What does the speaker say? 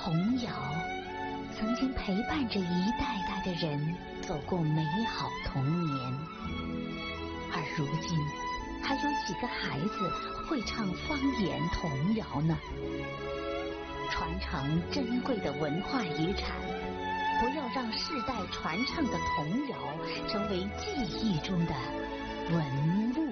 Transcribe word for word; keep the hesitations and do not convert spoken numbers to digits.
童谣曾经陪伴着一代代的人走过美好童年，而如今还有几个孩子会唱方言童谣呢？传承珍贵的文化遗产，不要让世代传唱的童谣成为记忆中的文物。